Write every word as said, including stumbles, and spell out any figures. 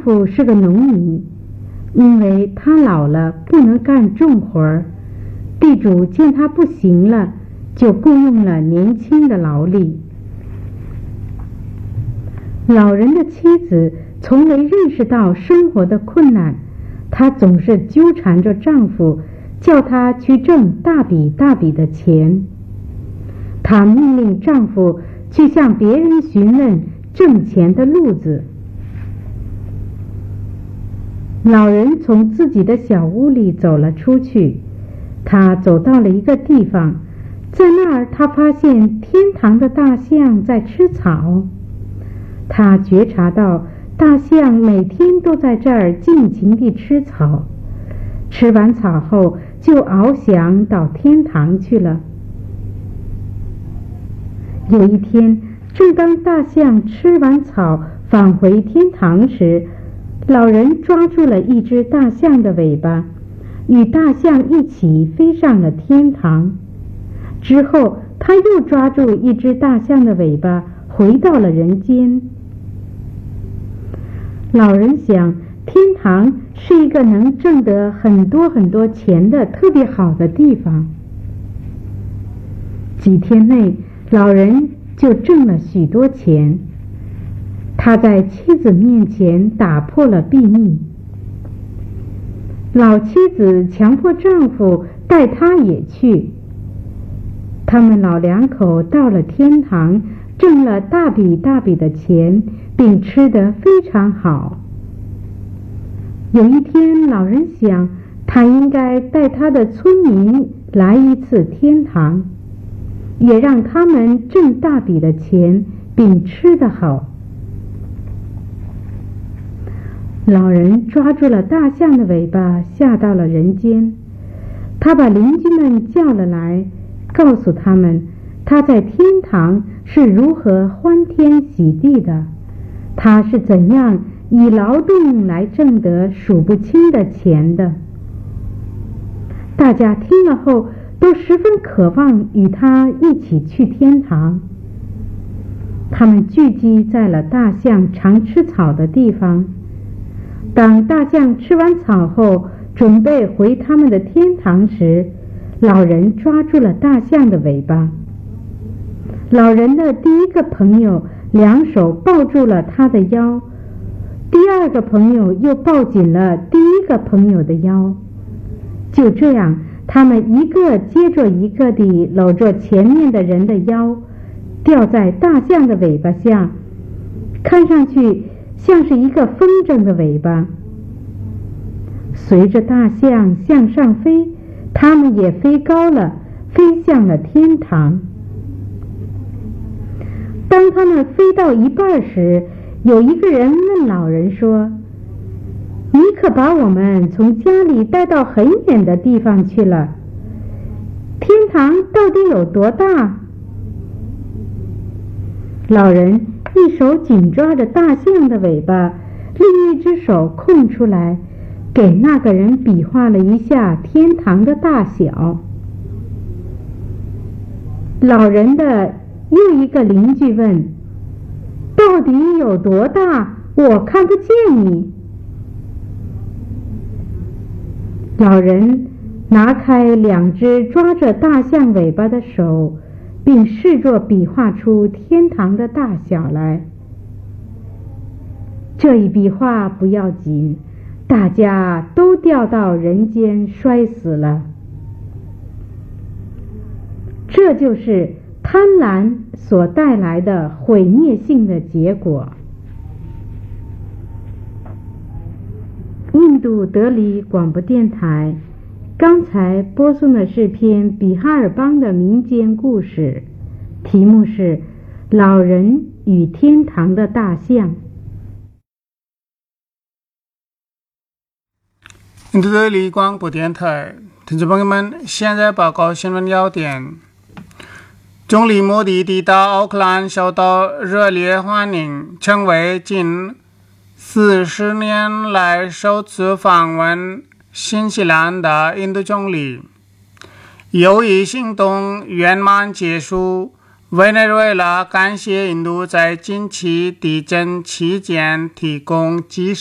夫是个农民，因为他老了不能干重活儿，地主见他不行了，就雇佣了年轻的劳力。老人的妻子从未认识到生活的困难，她总是纠缠着丈夫，叫他去挣大笔大笔的钱。她命令丈夫去向别人询问挣钱的路子。老人从自己的小屋里走了出去，他走到了一个地方，在那儿他发现天堂的大象在吃草。他觉察到大象每天都在这儿尽情地吃草，吃完草后就翱翔到天堂去了。有一天，正当大象吃完草返回天堂时，老人抓住了一只大象的尾巴，与大象一起飞上了天堂。之后他又抓住一只大象的尾巴，回到了人间。老人想，天堂是一个能挣得很多很多钱的特别好的地方。几天内，老人就挣了许多钱。他在妻子面前打破了秘密。老妻子强迫丈夫带她也去。他们老两口到了天堂，挣了大笔大笔的钱，并吃得非常好。有一天，老人想，他应该带他的村民来一次天堂，也让他们挣大笔的钱，并吃得好。老人抓住了大象的尾巴，下到了人间。他把邻居们叫了来，告诉他们他在天堂是如何欢天喜地的，他是怎样以劳动来挣得数不清的钱的。大家听了后都十分渴望与他一起去天堂。他们聚集在了大象常吃草的地方。当大象吃完草后，准备回他们的天堂时，老人抓住了大象的尾巴。老人的第一个朋友两手抱住了他的腰，第二个朋友又抱紧了第一个朋友的腰。就这样，他们一个接着一个地搂着前面的人的腰，吊在大象的尾巴下，看上去像是一个风筝的尾巴。随着大象向上飞，他们也飞高了，飞向了天堂。当他们飞到一半时，有一个人问老人说：“你可把我们从家里带到很远的地方去了，天堂到底有多大？”老人一手紧抓着大象的尾巴，另一只手空出来，给那个人比划了一下天堂的大小。老人的又一个邻居问：“到底有多大？我看不见你。”老人拿开两只抓着大象尾巴的手，并试着比划出天堂的大小来。这一比划不要紧，大家都掉到人间摔死了。这就是贪婪所带来的毁灭性的结果。印度德里广播电台，刚才播送的是篇比哈尔邦的民间故事，题目是《老人与天堂的大象》。 印度德里广播电台，听众朋友们，现在报告新闻要点。总理莫迪抵达奥克兰受到热烈欢迎，成为近四十年来首次访问新西兰的印度总理。由于行动圆满结束，委内瑞拉感谢印度在近期地震期间提供及